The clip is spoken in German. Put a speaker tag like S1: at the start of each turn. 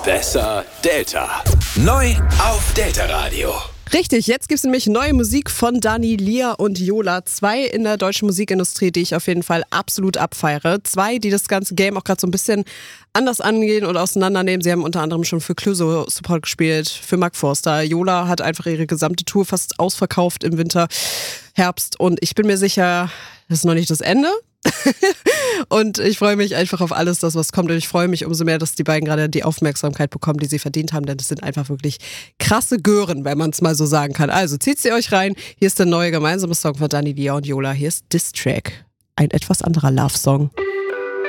S1: Besser Delta. Neu auf Delta Radio.
S2: Richtig, jetzt gibt's nämlich neue Musik von Dani, Lia und Yola. 2 in der deutschen Musikindustrie, die ich auf jeden Fall absolut abfeiere. 2, die das ganze Game auch gerade so ein bisschen anders angehen und auseinandernehmen. Sie haben unter anderem schon für Clouseau Support gespielt, für Mark Forster. Yola hat einfach ihre gesamte Tour fast ausverkauft im Winter, Herbst. Und ich bin mir sicher, das ist noch nicht das Ende. Und ich freue mich einfach auf alles, das was kommt. Und ich freue mich umso mehr, dass die beiden gerade die Aufmerksamkeit bekommen, die sie verdient haben. Denn das sind einfach wirklich krasse Gören, wenn man es mal so sagen kann. Also zieht sie euch rein. Hier ist der neue gemeinsame Song von Dani, Lia und Yola. Hier ist Diss Track. Ein etwas anderer Love-Song.